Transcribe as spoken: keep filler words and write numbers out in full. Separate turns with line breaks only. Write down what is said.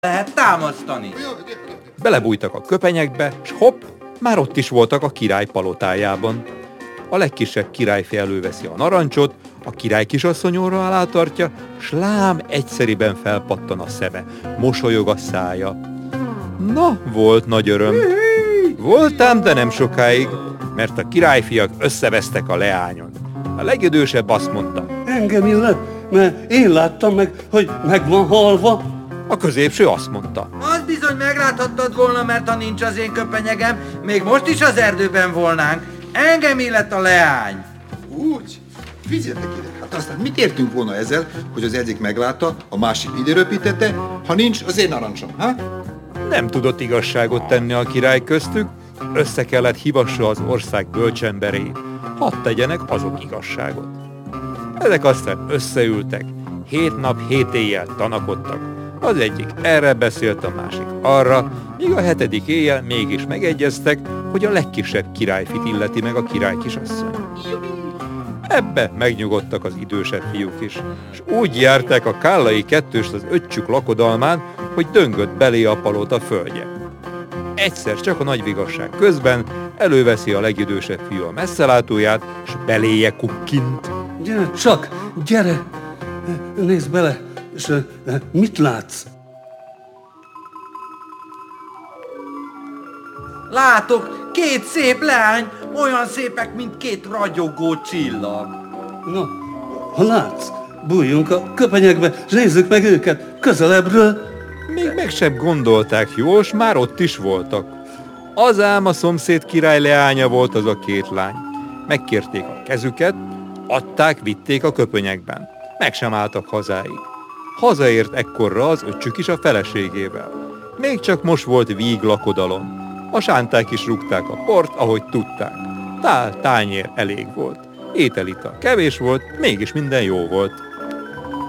lehet támasztani.
Belebújtak a köpenyekbe, s hopp, már ott is voltak a király palotájában. A legkisebb királyfi előveszi a narancsot, a király kisasszonyóra alá tartja, s lám egyszeriben felpattan a szeme, mosolyog a szája. Na, volt nagy öröm. Voltám, de nem sokáig, mert a királyfiak összevesztek a leányon. A legidősebb azt mondta:
engem illet, mert én láttam meg, hogy meg van halva.
A középső azt mondta:
Az bizony megláthattad volna, mert ha nincs az én köpenyegem, még most is az erdőben volnánk. Engem illet a leány.
Úgy? Figyeljetek ide, hát aztán mit értünk volna ezzel, hogy az egyik meglátta, a másik ide röpítette, ha nincs az én narancsom, ha?
Nem tudott igazságot tenni a király köztük, össze kellett hívassa az ország bölcsemberét, hadd tegyenek azok igazságot. Ezek aztán összeültek, hét nap, hét éjjel tanakodtak. Az egyik erre beszélt, a másik arra, míg a hetedik éjjel mégis megegyeztek, hogy a legkisebb királyfit illeti meg a király kisasszony. Ebbe megnyugodtak az idősebb fiúk is, és úgy járták a kállai kettőst az öccsük lakodalmán, hogy döngött belé a palota földje. Egyszer csak a nagy vigasság közben előveszi a legidősebb fiú a messzelátóját, s beléje kukkint.
Gyere csak, gyere, nézd bele, és mit látsz?
Látok, két szép leány, olyan szépek, mint két ragyogó csillag.
Na, ha látsz, bújjunk a köpenyekbe, és nézzük meg őket közelebbről.
Még meg sem gondolták jól, s már ott is voltak. Az ám a szomszéd király leánya volt az a két lány. Megkérték a kezüket, adták, vitték a köpenyekben. Meg sem álltak hazáig. Hazaért ekkorra az öccsük is a feleségével. Még csak most volt víg lakodalom. A sánták is rúgták a port, ahogy tudták. Tál, tányér elég volt. Ételita kevés volt, mégis minden jó volt.